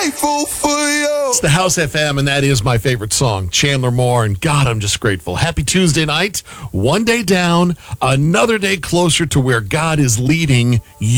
grateful for you. It's the House FM, and that is my favorite song, Chandler Moore. And God, I'm just grateful. Happy Tuesday night. One day down, another day closer to where God is leading you.